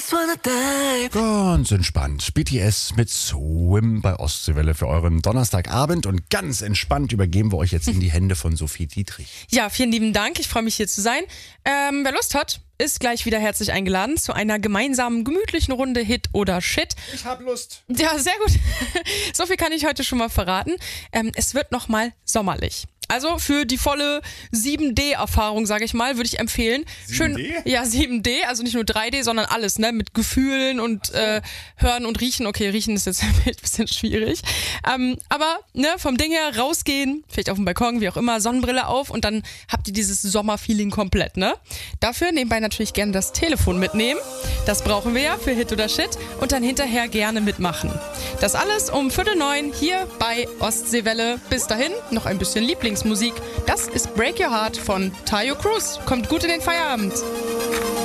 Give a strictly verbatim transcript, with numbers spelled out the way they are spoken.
just wanna dive. Ganz entspannt. B T S mit Swim bei Ostseewelle für euren Donnerstagabend. Und ganz entspannt übergeben wir euch jetzt in die Hände von Sophie Dietrich. Ja, vielen lieben Dank. Ich freue mich, hier zu sein. Ähm, wer Lust hat, ist gleich wieder herzlich eingeladen zu einer gemeinsamen, gemütlichen Runde Hit oder Shit. Ich hab Lust. Ja, sehr gut. So viel kann ich heute schon mal verraten. Ähm, es wird nochmal sommerlich. Also für die volle sieben D-Erfahrung, sage ich mal, würde ich empfehlen. sieben D? Schön, ja, sieben D, also nicht nur drei D, sondern alles, ne, mit Gefühlen und äh, Hören und Riechen. Okay, Riechen ist jetzt ein bisschen schwierig. Ähm, aber ne, vom Ding her rausgehen, vielleicht auf dem Balkon, wie auch immer, Sonnenbrille auf und dann habt ihr dieses Sommerfeeling komplett, ne? Dafür nebenbei natürlich gerne das Telefon mitnehmen. Das brauchen wir ja für Hit oder Shit und dann hinterher gerne mitmachen. Das alles um Viertel neun hier bei Ostseewelle. Bis dahin noch ein bisschen Lieblingsmusik. Das ist Break Your Heart von Tayo Cruz. Kommt gut in den Feierabend.